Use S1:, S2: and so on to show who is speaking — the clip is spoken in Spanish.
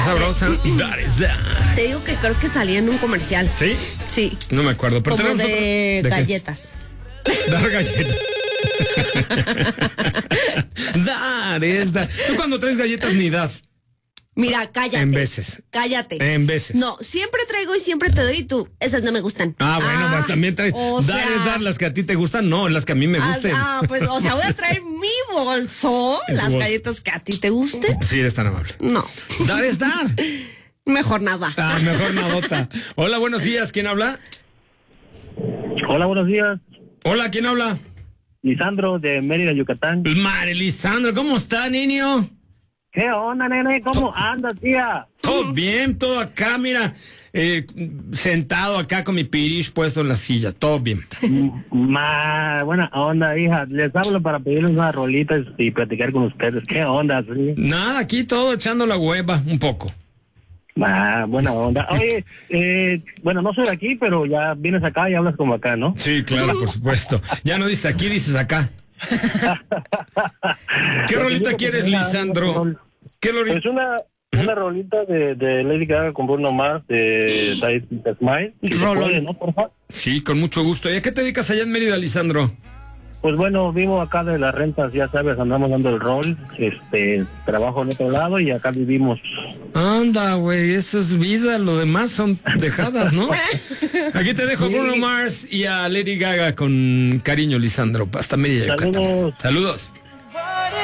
S1: sabrosa. That is that.
S2: Te digo que creo que salía en un comercial.
S1: ¿Sí?
S2: Sí.
S1: No me acuerdo. Pero
S2: Como
S1: tenemos
S2: de
S1: otro-
S2: galletas.
S1: Dar galletas. Dar es dar. Tú cuando traes galletas ni das.
S2: Mira, cállate.
S1: En veces.
S2: Cállate.
S1: En veces.
S2: No, siempre traigo y siempre te doy y tú. Esas no me gustan.
S1: Ah, bueno, pues también traes.
S2: o
S1: Dar
S2: sea,
S1: es dar, las que a ti te gustan, no, las que a mí me gusten.
S2: pues, o sea, voy a traer mi bolso,
S1: En tu
S2: las
S1: bolso.
S2: galletas que a ti te gusten.
S1: Sí, eres tan amable.
S2: No,
S1: Dar es dar.
S2: mejor nada.
S1: Ah, mejor nadota. Hola, buenos días. ¿Quién habla?
S3: Hola, buenos días.
S1: Hola, ¿quién habla?
S3: Lisandro de Mérida, Yucatán.
S1: Lisandro, ¿cómo está, niño?
S3: ¿Qué onda, nene? ¿Cómo andas, tía?
S1: Todo bien, todo acá, mira, sentado acá con mi pirish puesto en la silla, todo bien.
S3: Buena onda, hija. Les hablo para pedirles unas rolitas y platicar con ustedes. ¿Qué onda? ¿Sí?
S1: Nada, aquí todo echando la hueva un poco.
S3: Buena onda. Oye, bueno, no soy de aquí, pero ya vienes acá y hablas como acá, ¿no?
S1: Sí, claro, por supuesto. Ya no dices aquí, dices acá. ¿Qué rolita quieres, Lisandro? ¿Qué rolita?
S3: Pues una rolita de Lady Gaga con Bruno Mars, de Smile.
S2: Rolón.
S3: ¿No, por favor?
S1: Sí, con mucho gusto. ¿Y a qué te dedicas allá en Mérida, Lisandro?
S3: Pues bueno, vivo acá de las rentas, ya sabes, andamos dando el rol, trabajo en otro lado y acá vivimos.
S1: Anda, güey, eso es vida, lo demás son dejadas, ¿no? Aquí te dejo Bruno Mars y a Lady Gaga con cariño, Lisandro. Hasta Mérida, Yucatán.
S3: Saludos.
S1: Saludos.